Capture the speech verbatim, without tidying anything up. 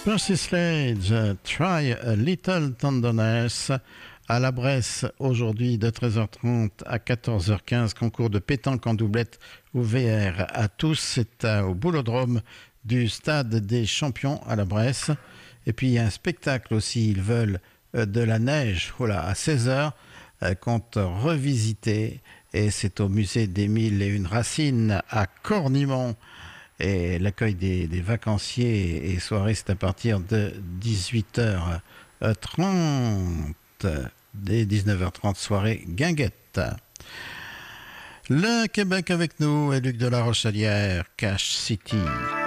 Percy Sledge, Try a Little Tenderness, à la Bresse aujourd'hui de treize heures trente à quatorze heures quinze, concours de pétanque en doublette ouvert à tous, c'est au boulodrome du Stade des Champions à la Bresse. Et puis il y a un spectacle aussi, ils veulent de la neige, voilà, à seize heures, compte revisiter, et c'est au musée des Mille et une Racines à Cornimont. Et l'accueil des, des vacanciers et soirées, c'est à partir de dix-huit heures trente. Dès dix-neuf heures trente, soirée guinguette. Le Québec avec nous et Luc de la Rochelière, Cache City.